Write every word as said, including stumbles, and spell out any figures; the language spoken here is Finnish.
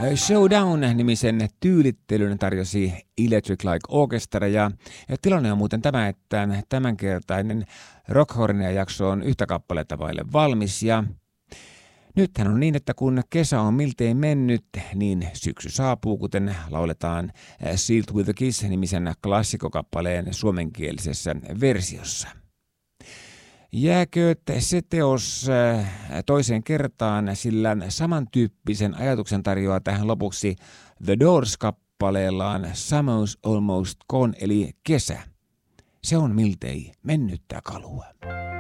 Showdown-nimisen tyylittelyn tarjosi Electric Light Orchestra, ja tilanne on muuten tämä, että tämänkertainen Rockhornia-jakso on yhtä kappaletta vaille valmis, ja nythän on niin, että kun kesä on miltei mennyt, niin syksy saapuu, kuten lauletaan Sealed with a Kiss-nimisen klassikokappaleen suomenkielisessä versiossa. Jääkööt se teos toiseen kertaan, sillä samantyyppisen ajatuksen tarjoaa tähän lopuksi The Doors-kappaleellaan Summer's Almost Gone, eli kesä. Se on miltei mennyttä kalua.